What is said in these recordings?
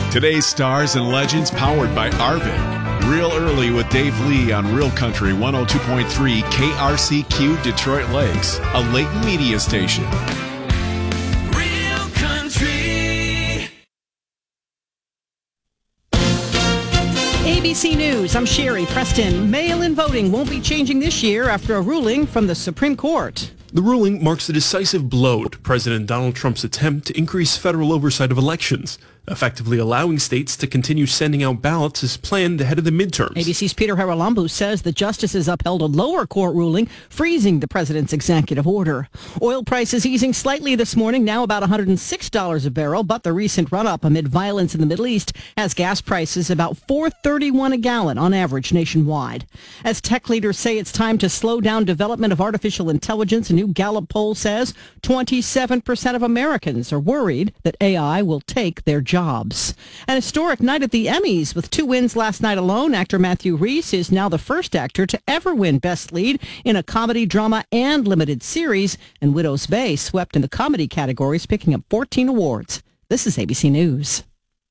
Today's stars and legends powered by Arvin. Real early with Dave Lee on Real Country 102.3 KRCQ Detroit Lakes, a Layton media station. Real Country. ABC News, I'm Sherry Preston. Mail-in voting won't be changing this year after a ruling from the Supreme Court. The ruling marks a decisive blow to President Donald Trump's attempt to increase federal oversight of elections, effectively allowing states to continue sending out ballots as planned ahead of the midterms. ABC's Peter Haralambou says the justices upheld a lower court ruling freezing the president's executive order. Oil prices easing slightly this morning, now about $106 a barrel, but the recent run-up amid violence in the Middle East has gas prices about $4.31 a gallon on average nationwide. As tech leaders say it's time to slow down development of artificial intelligence, a new Gallup poll says 27% of Americans are worried that AI will take their jobs. An historic night at the Emmys with 2 wins last night alone. Actor Matthew Rhys is now the first actor to ever win Best Lead in a comedy, drama, and limited series. And Widow's Bay swept in the comedy categories, picking up 14 awards. This is ABC News.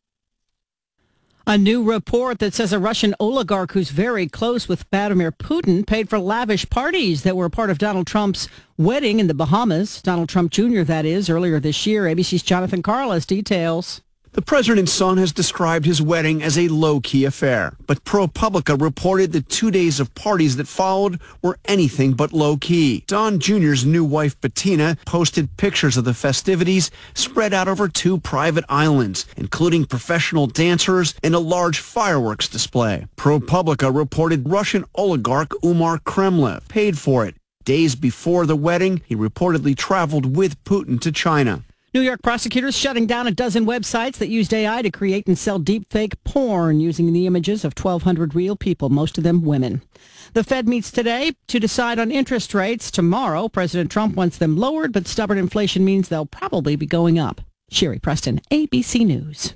A new report that says a Russian oligarch who's very close with Vladimir Putin paid for lavish parties that were part of Donald Trump's wedding in the Bahamas. Donald Trump Jr., that is, earlier this year. ABC's Jonathan Karl has details. The president's son has described his wedding as a low-key affair, but ProPublica reported the 2 days of parties that followed were anything but low-key. Don Jr.'s new wife, Bettina, posted pictures of the festivities spread out over 2 private islands, including professional dancers and a large fireworks display. ProPublica reported Russian oligarch Umar Kremlev paid for it. Days before the wedding, he reportedly traveled with Putin to China. New York prosecutors shutting down a dozen websites that used AI to create and sell deepfake porn using the images of 1,200 real people, most of them women. The Fed meets today to decide on interest rates. Tomorrow, President Trump wants them lowered, but stubborn inflation means they'll probably be going up. Sherry Preston, ABC News.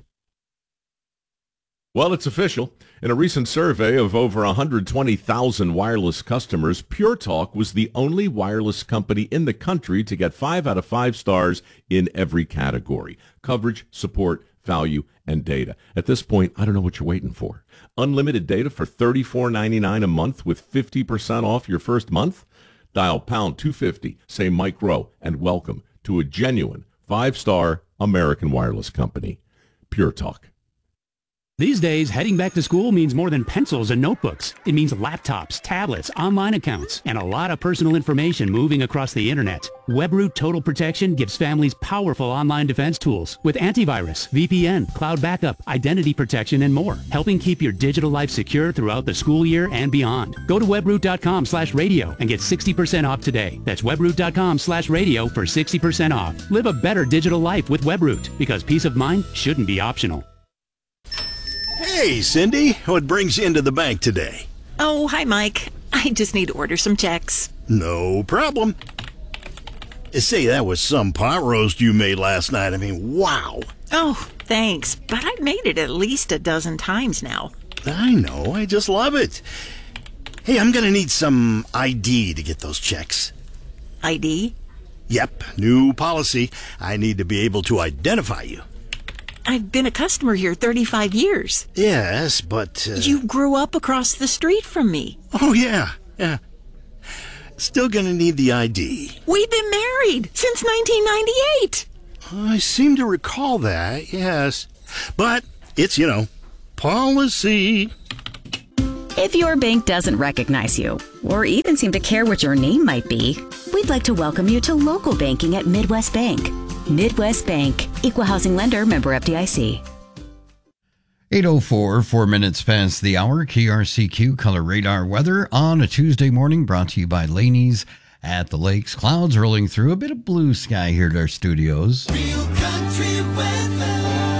Well, it's official. In a recent survey of over 120,000 wireless customers, Pure Talk was the only wireless company in the country to get 5 out of 5 stars in every category: coverage, support, value, and data. At this point, I don't know what you're waiting for. Unlimited data for $34.99 a month with 50% off your first month? Dial pound 250, say Mike Rowe, and welcome to a genuine 5-star American wireless company. Pure Talk. These days, heading back to school means more than pencils and notebooks. It means laptops, tablets, online accounts, and a lot of personal information moving across the internet. WebRoot Total Protection gives families powerful online defense tools with antivirus, VPN, cloud backup, identity protection, and more, helping keep your digital life secure throughout the school year and beyond. Go to webroot.com/radio and get 60% off today. That's webroot.com/radio for 60% off. Live a better digital life with WebRoot, because peace of mind shouldn't be optional. Hey, Cindy, what brings you into the bank today? Oh, hi, Mike. I just need to order some checks. No problem. Say, that was some pot roast you made last night. I mean, wow. Oh, thanks. But I've made it at least a dozen times now. I know. I just love it. Hey, I'm going to need some ID to get those checks. ID? Yep, new policy. I need to be able to identify you. I've been a customer here 35 years. Yes, but... You grew up across the street from me. Oh, yeah. Still gonna need the ID. We've been married since 1998. I seem to recall that, yes. But it's, policy. If your bank doesn't recognize you, or even seem to care what your name might be, we'd like to welcome you to local banking at Midwest Bank. Midwest Bank, Equal Housing Lender, member FDIC. 8:04, 4 minutes past the hour. KRCQ Color Radar weather on a Tuesday morning, brought to you by Laney's at the Lakes. Clouds rolling through, a bit of blue sky here at our studios. Real Country weather.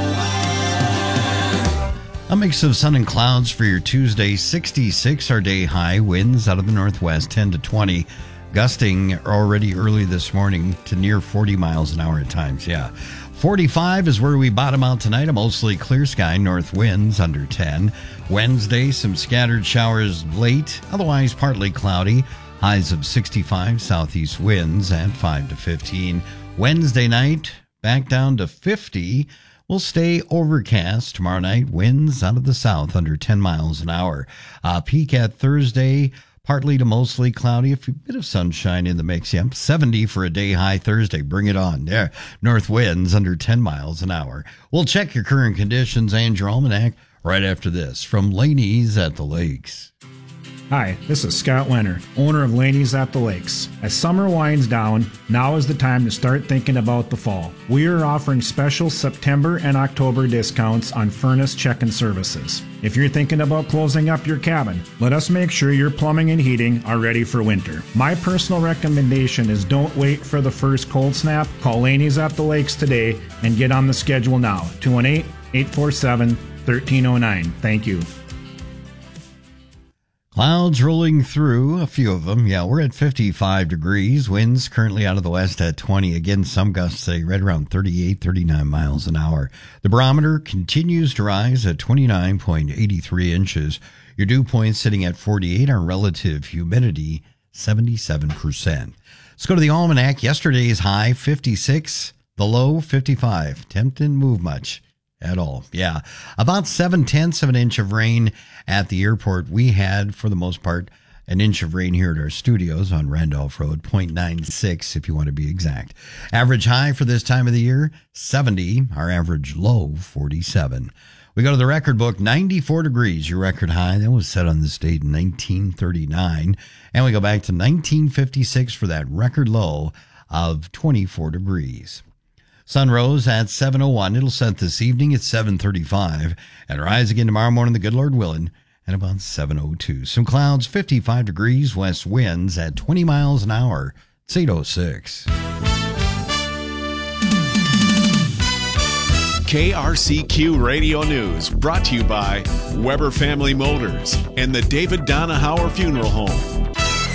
A mix of sun and clouds for your Tuesday. 66 our day high. Winds out of the northwest, 10 to 20. Gusting already early this morning to near 40 miles an hour at times, 45 is where we bottom out tonight. A mostly clear sky, north winds under 10. Wednesday, some scattered showers late, otherwise partly cloudy. Highs of 65, southeast winds at 5 to 15. Wednesday night, back down to 50. will stay overcast tomorrow night. Winds out of the south under 10 miles an hour. Peak at Thursday, partly to mostly cloudy. A bit of sunshine in the mix. Yeah, 70 for a day high Thursday. Bring it on. There. North winds under 10 miles an hour. We'll check your current conditions and your almanac right after this from Laney's at the Lakes. Hi, this is Scott Leonard, owner of Laney's at the Lakes. As summer winds down, now is the time to start thinking about the fall. We are offering special September and October discounts on furnace check-in services. If you're thinking about closing up your cabin, let us make sure your plumbing and heating are ready for winter. My personal recommendation is don't wait for the first cold snap. Call Laney's at the Lakes today and get on the schedule now. 218-847-1309. Thank you. Clouds rolling through, a few of them. Yeah, we're at 55 degrees. Winds currently out of the west at 20. Again, some gusts say right around 38, 39 miles an hour. The barometer continues to rise at 29.83 inches. Your dew point sitting at 48. Our relative humidity, 77%. Let's go to the almanac. Yesterday's high, 56. The low, 55. Temp didn't move much at all. Yeah. About 7/10 of an inch of rain at the airport. We had, for the most part, an inch of rain here at our studios on Randolph Road, 0.96 if you want to be exact. Average high for this time of the year, 70. Our average low, 47. We go to the record book, 94 degrees, your record high. That was set on this date in 1939. And we go back to 1956 for that record low of 24 degrees. Sun rose at 7:01. It'll set this evening at 7:35 and rise again tomorrow morning, the good Lord willing, at about 7:02. Some clouds, 55 degrees, west winds at 20 miles an hour. It's 8:06. KRCQ Radio News, brought to you by Weber Family Motors and the David Donahauer Funeral Home.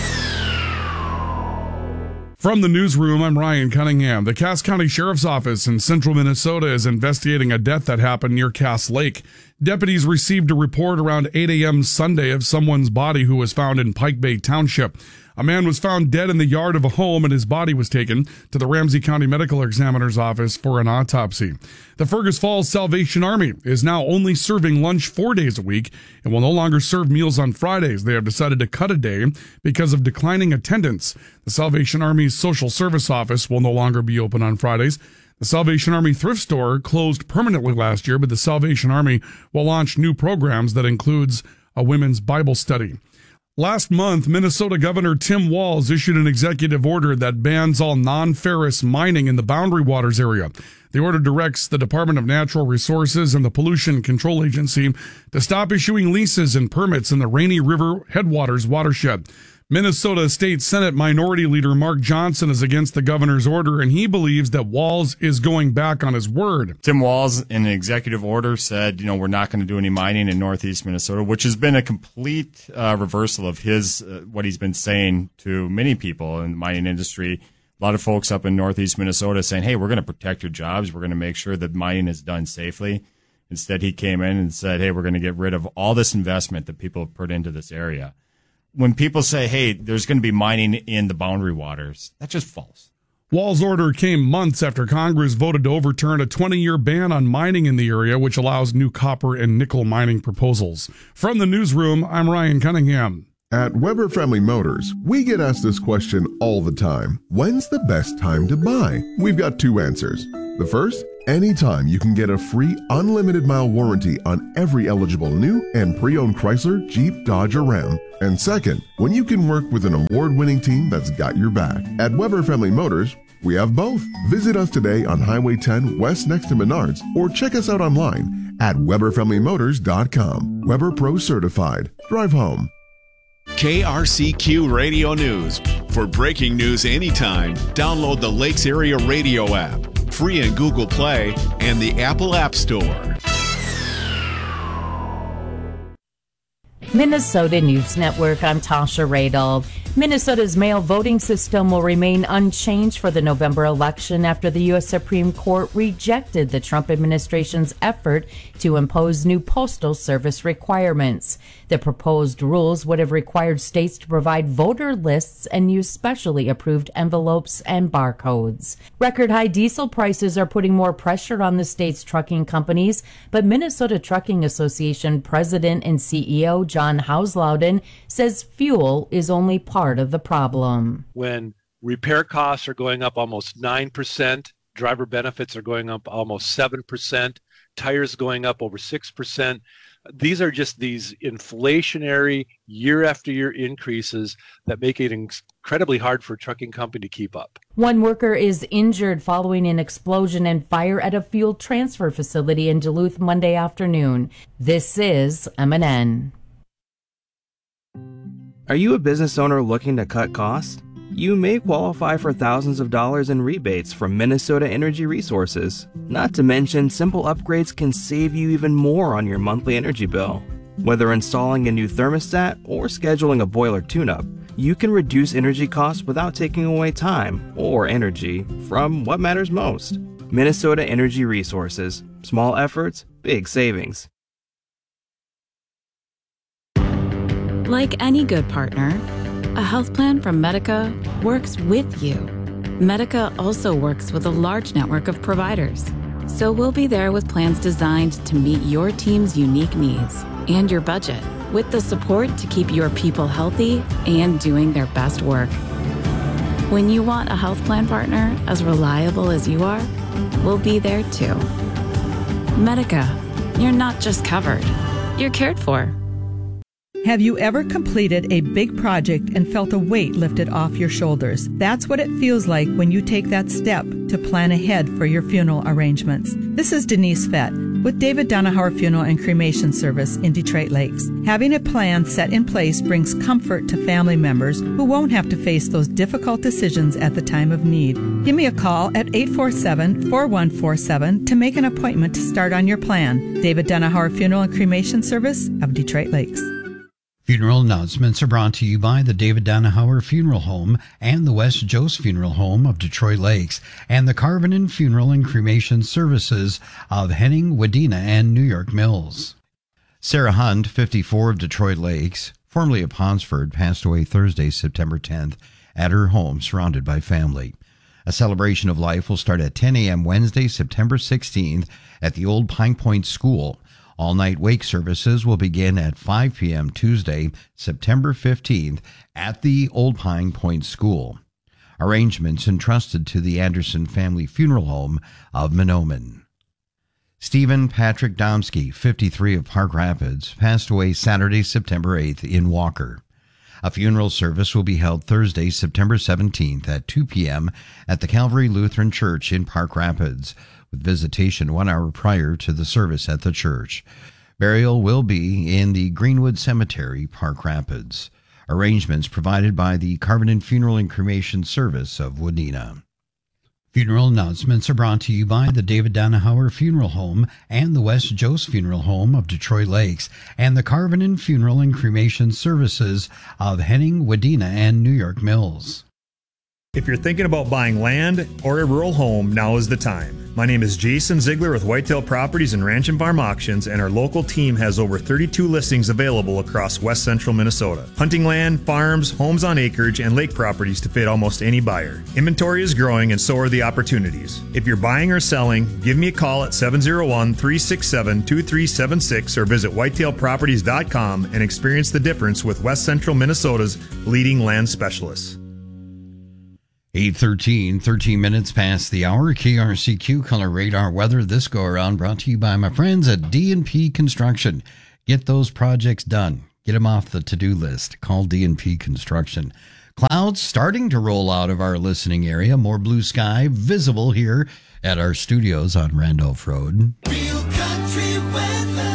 From the newsroom, I'm Ryan Cunningham. The Cass County Sheriff's Office in central Minnesota is investigating a death that happened near Cass Lake. Deputies received a report around 8 a.m. Sunday of someone's body who was found in Pike Bay Township. A man was found dead in the yard of a home, and his body was taken to the Ramsey County Medical Examiner's office for an autopsy. The Fergus Falls Salvation Army is now only serving lunch 4 days a week and will no longer serve meals on Fridays. They have decided to cut a day because of declining attendance. The Salvation Army's social service office will no longer be open on Fridays. The Salvation Army thrift store closed permanently last year, but the Salvation Army will launch new programs that includes a women's Bible study. Last month, Minnesota Governor Tim Walz issued an executive order that bans all non-ferrous mining in the Boundary Waters area. The order directs the Department of Natural Resources and the Pollution Control Agency to stop issuing leases and permits in the Rainy River Headwaters watershed. Minnesota State Senate Minority Leader Mark Johnson is against the governor's order, and he believes that Walz is going back on his word. Tim Walz, in an executive order, said, we're not going to do any mining in northeast Minnesota, which has been a complete reversal of his what he's been saying to many people in the mining industry. A lot of folks up in northeast Minnesota saying, hey, we're going to protect your jobs. We're going to make sure that mining is done safely. Instead, he came in and said, hey, we're going to get rid of all this investment that people have put into this area. When people say, hey, there's going to be mining in the Boundary Waters, that's just false. Walz's order came months after Congress voted to overturn a 20-year ban on mining in the area, which allows new copper and nickel mining proposals. From the newsroom, I'm Ryan Cunningham. At Weber Family Motors, we get asked this question all the time. When's the best time to buy? We've got two answers. The first, anytime you can get a free unlimited mile warranty on every eligible new and pre-owned Chrysler, Jeep, Dodge, or Ram. And second, when you can work with an award-winning team that's got your back. At Weber Family Motors, we have both. Visit us today on Highway 10 West next to Menards, or check us out online at WeberFamilyMotors.com. Weber Pro Certified. Drive home. KRCQ Radio News. For breaking news anytime, download the Lakes Area Radio app, free in Google Play and the Apple App Store. Minnesota News Network, I'm Tasha Radel. Minnesota's mail voting system will remain unchanged for the November election after the U.S. Supreme Court rejected the Trump administration's effort to impose new postal service requirements. The proposed rules would have required states to provide voter lists and use specially approved envelopes and barcodes. Record high diesel prices are putting more pressure on the state's trucking companies, but Minnesota Trucking Association President and CEO John Hauslauden says fuel is only part of the problem. When repair costs are going up almost 9%, driver benefits are going up almost 7%, tires going up over 6%. These are just these inflationary year after year increases that make it incredibly hard for a trucking company to keep up. One worker is injured following an explosion and fire at a fuel transfer facility in Duluth Monday afternoon. This is MNN. Are you a business owner looking to cut costs? You may qualify for thousands of dollars in rebates from Minnesota Energy Resources. Not to mention, simple upgrades can save you even more on your monthly energy bill. Whether installing a new thermostat or scheduling a boiler tune-up, you can reduce energy costs without taking away time or energy from what matters most. Minnesota Energy Resources. Small efforts, big savings. Like any good partner, a health plan from Medica works with you. Medica also works with a large network of providers. So we'll be there with plans designed to meet your team's unique needs and your budget, with the support to keep your people healthy and doing their best work. When you want a health plan partner as reliable as you are, we'll be there too. Medica, you're not just covered, you're cared for. Have you ever completed a big project and felt a weight lifted off your shoulders? That's what it feels like when you take that step to plan ahead for your funeral arrangements. This is Denise Fett with David Donahauer Funeral and Cremation Service in Detroit Lakes. Having a plan set in place brings comfort to family members who won't have to face those difficult decisions at the time of need. Give me a call at 847-4147 to make an appointment to start on your plan. David Donahauer Funeral and Cremation Service of Detroit Lakes. Funeral announcements are brought to you by the David Donahauer Funeral Home and the West Jost Funeral Home of Detroit Lakes and the Carvinen Funeral and Cremation Services of Henning, Wadena, and New York Mills. Sarah Hunt, 54 of Detroit Lakes, formerly of Hansford, passed away Thursday, September 10th, at her home surrounded by family. A celebration of life will start at 10 a.m. Wednesday, September 16th at the Old Pine Point School. All-night wake services will begin at 5 p.m. Tuesday, September 15th at the Old Pine Point School. Arrangements entrusted to the Anderson Family Funeral Home of Mahnomen. Stephen Patrick Domsky, 53 of Park Rapids, passed away Saturday, September 8th in Walker. A funeral service will be held Thursday, September 17th at 2 p.m. at the Calvary Lutheran Church in Park Rapids, with visitation 1 hour prior to the service at the church. Burial will be in the Greenwood Cemetery, Park Rapids. Arrangements provided by the Carvinen Funeral and Cremation Service of Wadena. Funeral announcements are brought to you by the David Donahauer Funeral Home and the West Jost Funeral Home of Detroit Lakes and the Carvinen Funeral and Cremation Services of Henning, Wadena, and New York Mills. If you're thinking about buying land or a rural home, now is the time. My name is Jason Ziegler with Whitetail Properties and Ranch and Farm Auctions, and our local team has over 32 listings available across west central Minnesota. Hunting land, farms, homes on acreage, and lake properties to fit almost any buyer. Inventory is growing and so are the opportunities. If you're buying or selling, give me a call at 701-367-2376 or visit whitetailproperties.com and experience the difference with west central Minnesota's leading land specialists. 8:13, 13 minutes past the hour. KRCQ Color Radar Weather this go-around brought to you by my friends at D&P Construction. Get those projects done. Get them off the to-do list. Call D&P Construction. Clouds starting to roll out of our listening area. More blue sky visible here at our studios on Randolph Road. Real country weather.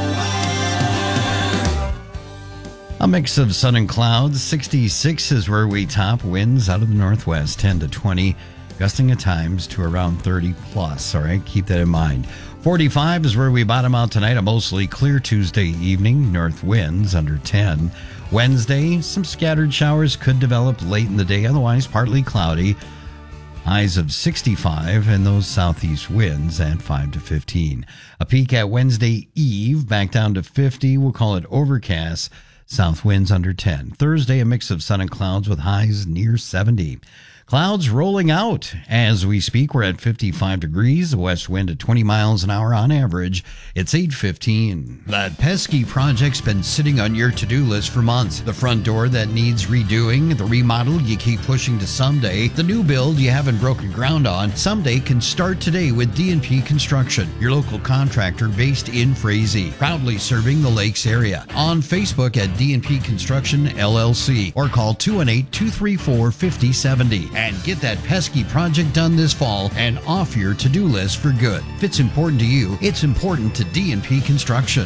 A mix of sun and clouds. 66 is where we top. Winds out of the northwest, 10 to 20. gusting at times to around 30 plus. All right, keep that in mind. 45 is where we bottom out tonight. A mostly clear Tuesday evening. North winds under 10. Wednesday, some scattered showers could develop late in the day. Otherwise, partly cloudy. Highs of 65 and those southeast winds at 5 to 15. A peak at Wednesday Eve, back down to 50. We'll call it overcast. South winds under 10. Thursday, a mix of sun and clouds with highs near 70. Clouds rolling out as we speak. We're at 55 degrees. The west wind at 20 miles an hour on average. It's 8:15. That pesky project's been sitting on your to-do list for months. The front door that needs redoing, the remodel you keep pushing to someday, the new build you haven't broken ground on, someday can start today with D&P Construction, your local contractor based in Frazee, proudly serving the Lakes area. On Facebook at D&P Construction LLC or call 218-234-5070. And get that pesky project done this fall and off your to-do list for good. If it's important to you, it's important to D&P Construction.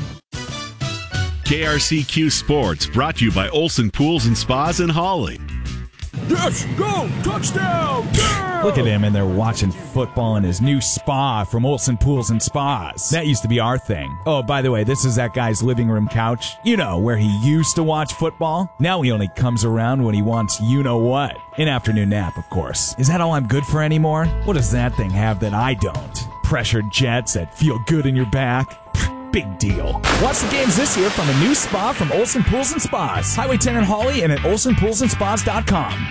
KRCQ Sports, brought to you by Olson Pools and Spas in Hawley. Yes, go, touchdown, yeah! Look at him in there watching football in his new spa from Olson Pools and Spas. That used to be our thing. Oh, by the way, this is that guy's living room couch. You know, where he used to watch football. Now he only comes around when he wants you-know-what. An afternoon nap, of course. Is that all I'm good for anymore? What does that thing have that I don't? Pressured jets that feel good in your back? Big deal. Watch the games this year from a new spa from Olson Pools and Spas. Highway 10 in Hawley and at olsonpoolsandspas.com.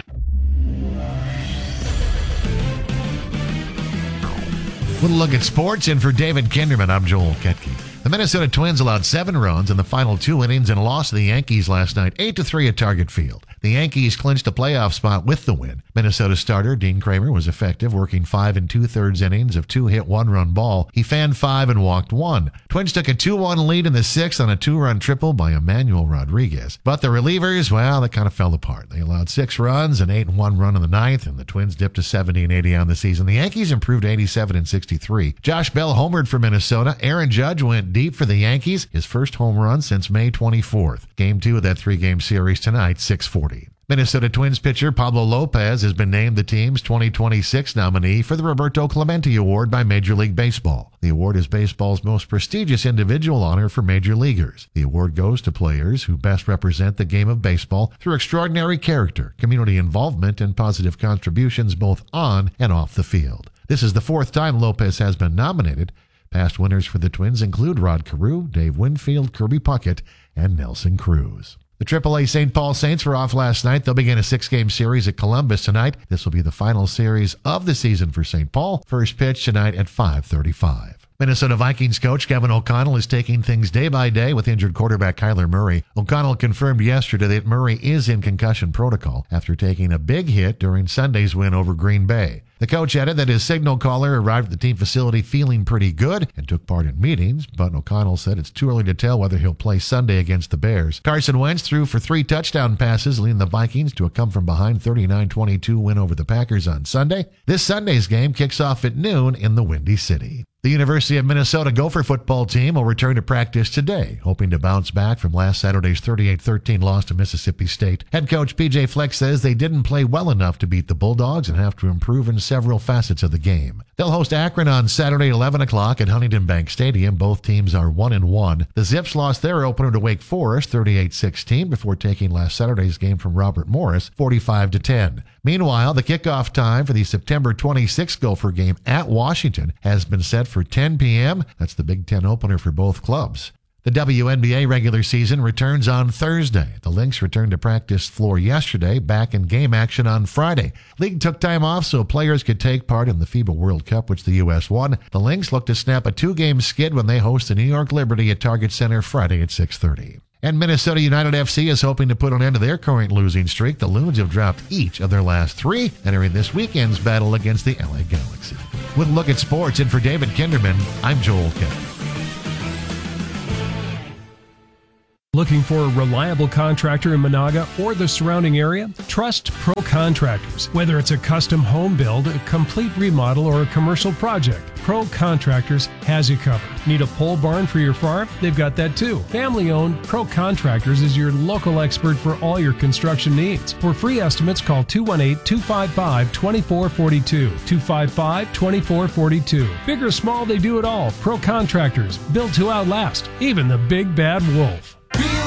With a look at sports, and for David Kinderman, I'm Joel Ketke. The Minnesota Twins allowed 7 runs in the final 2 innings and lost to the Yankees last night, 8-3 at Target Field. The Yankees clinched a playoff spot with the win. Minnesota starter Dean Kramer was effective, working 5 2/3 innings of 2-hit 1-run ball. He fanned 5 and walked 1. Twins took a 2-1 lead in the 6th on a 2-run triple by Emmanuel Rodriguez. But the relievers, well, they kind of fell apart. They allowed 6 runs, an 8-1 run in the 9th, and the Twins dipped to 70-80 on the season. The Yankees improved to 87-63. Josh Bell homered for Minnesota. Aaron Judge went deep for the Yankees, his first home run since May 24th. Game 2 of that 3-game series tonight, 6:40. Minnesota Twins pitcher Pablo Lopez has been named the team's 2026 nominee for the Roberto Clemente Award by Major League Baseball. The award is baseball's most prestigious individual honor for major leaguers. The award goes to players who best represent the game of baseball through extraordinary character, community involvement, and positive contributions both on and off the field. This is the 4th time Lopez has been nominated. Past winners for the Twins include Rod Carew, Dave Winfield, Kirby Puckett, and Nelson Cruz. The AAA St. Paul Saints were off last night. They'll begin a 6-game series at Columbus tonight. This will be the final series of the season for St. Paul. First pitch tonight at 5:35. Minnesota Vikings coach Kevin O'Connell is taking things day by day with injured quarterback Kyler Murray. O'Connell confirmed yesterday that Murray is in concussion protocol after taking a big hit during Sunday's win over Green Bay. The coach added that his signal caller arrived at the team facility feeling pretty good and took part in meetings, but O'Connell said it's too early to tell whether he'll play Sunday against the Bears. Carson Wentz threw for 3 touchdown passes, leading the Vikings to a come-from-behind 39-22 win over the Packers on Sunday. This Sunday's game kicks off at noon in the Windy City. The University of Minnesota Gopher football team will return to practice today, hoping to bounce back from last Saturday's 38-13 loss to Mississippi State. Head coach P.J. Fleck says they didn't play well enough to beat the Bulldogs and have to improve in several facets of the game. They'll host Akron on Saturday at 11 o'clock at Huntington Bank Stadium. Both teams are 1-1. The Zips lost their opener to Wake Forest 38-16 before taking last Saturday's game from Robert Morris 45-10. Meanwhile, the kickoff time for the September 26th Gopher game at Washington has been set for 10 p.m. That's the Big Ten opener for both clubs. The WNBA regular season returns on Thursday. The Lynx returned to practice floor yesterday, back in game action on Friday. League took time off so players could take part in the FIBA World Cup, which the U.S. won. The Lynx look to snap a 2-game skid when they host the New York Liberty at Target Center Friday at 6:30. And Minnesota United FC is hoping to put an end to their current losing streak. The Loons have dropped each of their last 3, entering this weekend's battle against the LA Galaxy. With a look at sports, and for David Kinderman, I'm Joel Ketke. Looking for a reliable contractor in Monaga or the surrounding area? Trust Pro Contractors. Whether it's a custom home build, a complete remodel, or a commercial project, Pro Contractors has you covered. Need a pole barn for your farm? They've got that too. Family owned, Pro Contractors is your local expert for all your construction needs. For free estimates, call 218-255-2442. 255-2442. Big or small, they do it all. Pro Contractors, built to outlast, even the big bad wolf.